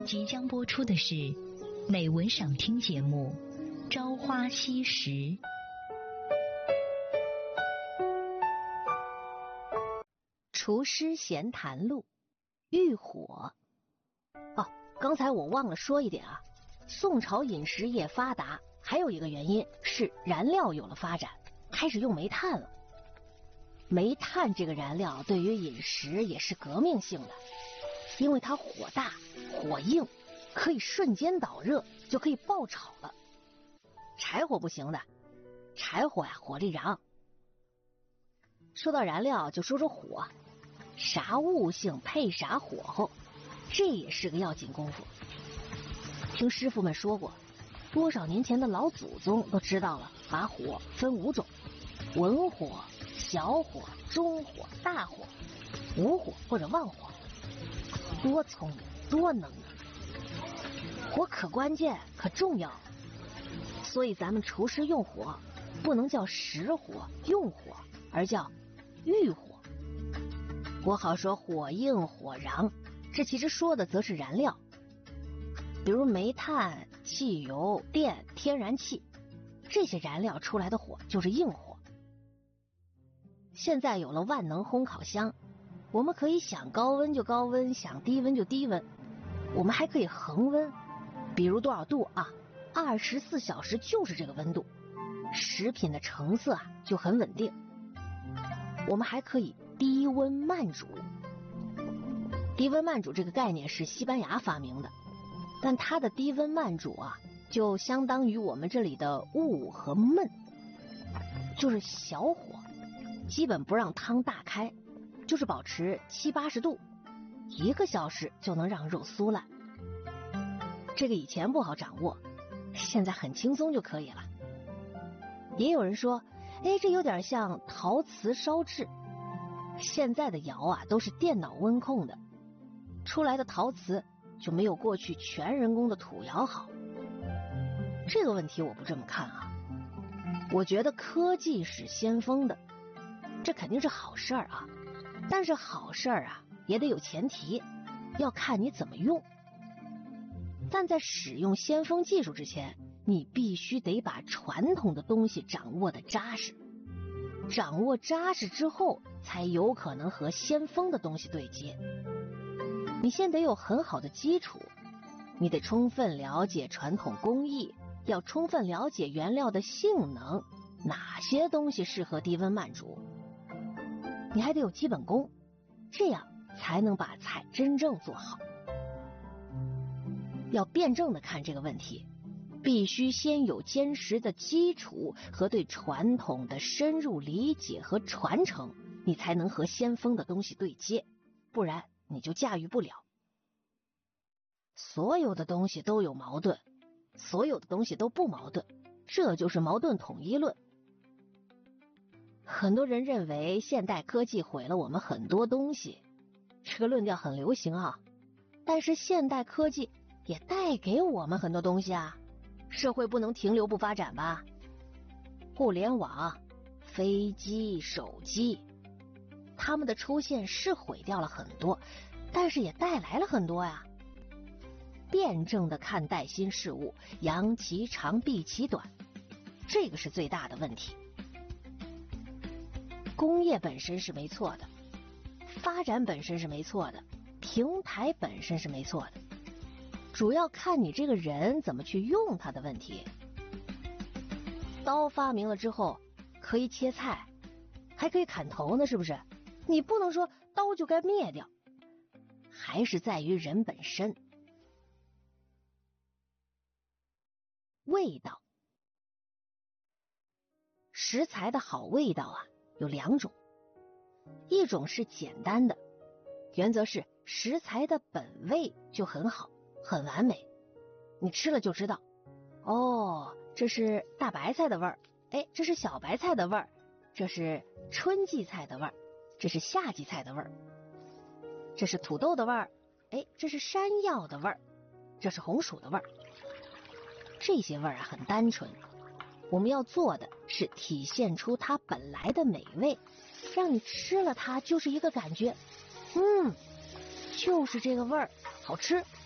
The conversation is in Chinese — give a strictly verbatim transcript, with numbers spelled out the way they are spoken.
即将播出的是美文赏听节目《朝花夕拾》。 厨师闲谈录，遇火。哦，刚才我忘了说一点啊，宋朝饮食业发达，还有一个原因是燃料有了发展，开始用煤炭了。煤炭这个燃料对于饮食也是革命性的，因为它火大火硬，可以瞬间导热，就可以爆炒了。柴火不行的，柴火呀火力瓤。说到燃料，就说说火，啥物性配啥火候，这也是个要紧功夫。听师傅们说过，多少年前的老祖宗都知道了，把火分五种：文火、小火、中火、大火、无火或者旺火。多聪明，多能啊！火可关键，可重要，所以咱们厨师用火不能叫实火、用火，而叫遇火。我好说火硬火瓤，这其实说的则是燃料，比如煤炭、汽油、电、天然气，这些燃料出来的火就是硬火。现在有了万能烘烤箱，我们可以想高温就高温，想低温就低温，我们还可以恒温，比如多少度啊，二十四小时就是这个温度，食品的成色啊就很稳定。我们还可以低温慢煮，低温慢煮这个概念是西班牙发明的，但它的低温慢煮啊，就相当于我们这里的焐和焖，就是小火，基本不让汤大开，就是保持七八十度，一个小时就能让肉酥烂。这个以前不好掌握，现在很轻松就可以了。也有人说，哎，这有点像陶瓷烧制。现在的窑啊都是电脑温控的，出来的陶瓷就没有过去全人工的土窑好。这个问题我不这么看啊，我觉得科技是先锋的，这肯定是好事儿啊。但是好事儿啊也得有前提，要看你怎么用。但在使用先锋技术之前，你必须得把传统的东西掌握的扎实，掌握扎实之后才有可能和先锋的东西对接。你先得有很好的基础，你得充分了解传统工艺，要充分了解原料的性能，哪些东西适合低温慢煮。你还得有基本功，这样才能把菜真正做好。要辩证的看这个问题，必须先有坚实的基础和对传统的深入理解和传承，你才能和先锋的东西对接，不然你就驾驭不了。所有的东西都有矛盾，所有的东西都不矛盾，这就是矛盾统一论。很多人认为现代科技毁了我们很多东西，这个论调很流行啊。但是现代科技也带给我们很多东西啊，社会不能停留不发展吧。互联网、飞机、手机，它们的出现是毁掉了很多，但是也带来了很多呀。辩证的看待新事物，扬其长避其短，这个是最大的问题。工业本身是没错的，发展本身是没错的，平台本身是没错的，主要看你这个人怎么去用它的问题。刀发明了之后可以切菜，还可以砍头呢，是不是？你不能说刀就该灭掉，还是在于人本身。味道，食材的好味道啊有两种，一种是简单的，原则是食材的本味就很好，很完美，你吃了就知道，哦，这是大白菜的味儿，哎，这是小白菜的味儿，这是春季菜的味儿，这是夏季菜的味儿，这是土豆的味儿，哎，这是山药的味儿，这是红薯的味儿。这些味儿啊很单纯，我们要做的是体现出它本来的美味，让你吃了它就是一个感觉，嗯，就是这个味儿，好吃。